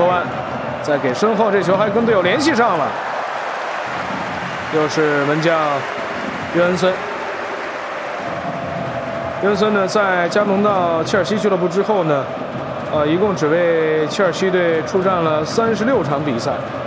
科万再给身后，这球还跟队友联系上了，又是门将约恩森。约恩森呢，在加盟到切尔西俱乐部之后呢，一共只为切尔西队出战了36场比赛。